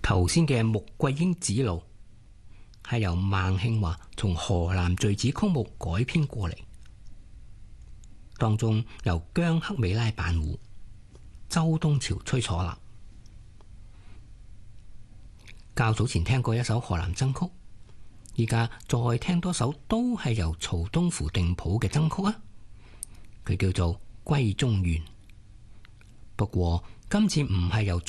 頭先嘅穆桂英指路係由孟慶華從河南敘子曲目改編過嚟，當中由姜克美拉扮胡，周東朝吹嗩吶。較早前聽過一首河南箏曲，依家再聽多首都係由曹東湖定譜嘅箏曲啊，佢叫做《閨中怨》。不過今次唔係由